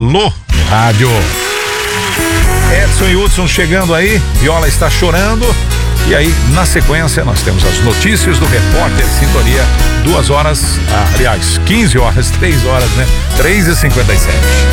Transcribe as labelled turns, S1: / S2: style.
S1: Alô Rádio. Edson e Hudson chegando aí, Viola está chorando. E aí, na sequência, nós temos as notícias do Repórter Sintonia, 2 horas, aliás, 15 horas, 3 horas, né? 3h57.